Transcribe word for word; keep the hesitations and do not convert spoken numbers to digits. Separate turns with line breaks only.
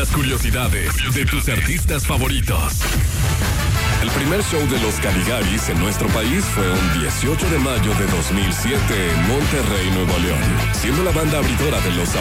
las curiosidades de tus artistas favoritos. El primer show de los Caligaris en nuestro país fue un dieciocho de mayo de dos mil siete en Monterrey, Nuevo León, siendo la banda abridora de los